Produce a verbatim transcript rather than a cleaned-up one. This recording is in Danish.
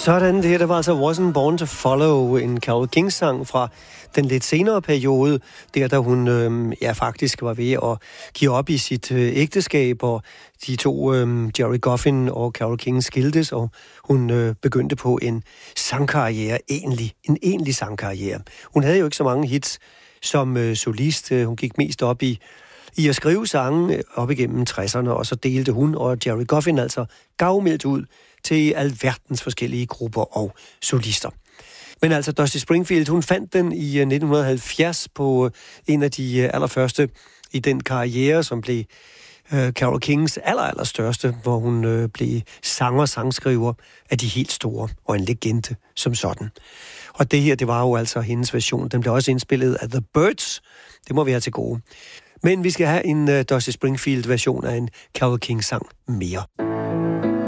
Sådan, det her, der var altså Wasn't Born to Follow, en Carole King-sang fra den lidt senere periode, der da hun øh, ja, faktisk var ved at give op i sit øh, ægteskab, og de to, øh, Jerry Goffin og Carole King, skiltes, og hun øh, begyndte på en sangkarriere, egentlig, en egentlig sangkarriere. Hun havde jo ikke så mange hits som øh, solist. Hun gik mest op i i at skrive sange op igennem tresserne, og så delte hun og Jerry Goffin altså gavmildt ud til alverdens forskellige grupper og solister. Men altså, Dusty Springfield, hun fandt den i nitten halvfjerds på en af de allerførste i den karriere, som blev uh, Carole Kings aller, aller største, hvor hun uh, blev sanger, sangskriver af de helt store, og en legende som sådan. Og det her, det var jo altså hendes version. Den blev også indspillet af The Byrds. Det må vi have til gode. Men vi skal have en uh, Dusty Springfield-version af en Carole King-sang mere.